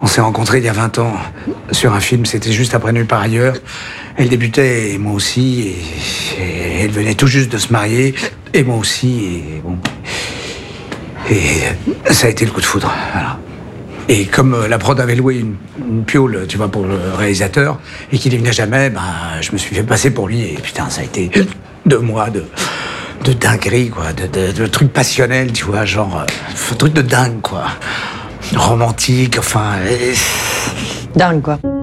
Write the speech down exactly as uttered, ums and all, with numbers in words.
On s'est rencontrés il y a vingt ans sur un film, c'était juste après Nulle part ailleurs. Elle débutait, et moi aussi, et, et elle venait tout juste de se marier, et moi aussi, et bon... Et ça a été le coup de foudre, voilà. Et comme la prod avait loué une, une piole, tu vois, pour le réalisateur, et qu'il n'y venait jamais, ben, je me suis fait passer pour lui, et putain, ça a été deux mois de... de dinguerie, quoi, de, de, de trucs passionnels, tu vois, genre... Euh, truc de dingue, quoi. Romantique, enfin... Et... Dingue, quoi.